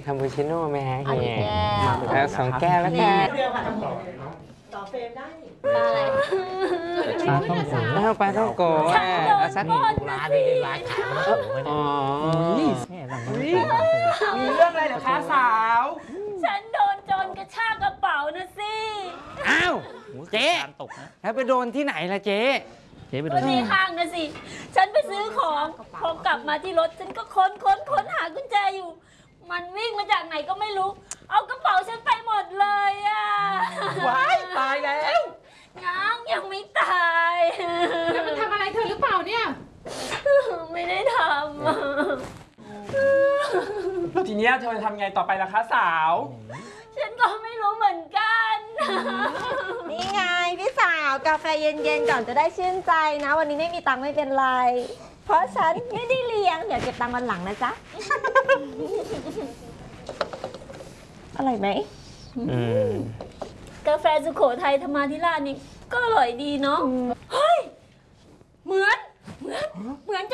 คาปูชิโน่ไหมฮะเฮียเอา 2 แก้วแล้วกันต่อเฟรมได้ปลาอะไรปลาต้องโกแล้วปลาท่องโกะเอาสักนี่ร้านนี้ร้านขายปลาท่องโกะอ๋อเนี่ยเราไม่มีเรื่องอะไรเหรอคะสาวฉันโดนโจรกระชากกระเป๋านะสิอ้าวเจ๊การตกนะแล้วไปโดนที่ไหนล่ะเจ๊เจ๊ไปดูก็ในห้างนะสิ ฉันไปซื้อของพอกลับมาที่รถฉันก็ค้นหากุญแจอยู่ มันวิ่งมาจากไหนก็ไม่รู้ เอากระเป๋าฉันไปหมดเลยอ่ะว้ายตายแล้วยังไม่ตายแล้วมันทำอะไรเธอหรือเปล่าเนี่ยไม่ได้ทำอะแล้วทีเนี้ยเธอทำไงต่อไปล่ะคะสาวฉันก็ไม่รู้เหมือนกันนี่ไงพี่สาวกาแฟเย็นๆก่อนจะได้ชื่นใจนะ วันนี้ไม่มีตังค์ไม่เป็นไร เพราะฉันไม่ได้เลี้ยง เดี๋ยวเก็บตังค์วันหลังนะจ๊ะ อร่อยไหมกาแฟสุโขทัยธรรมาธิราชนี่ก็อร่อยดีเนาะ เฮ้ย เหมือนจ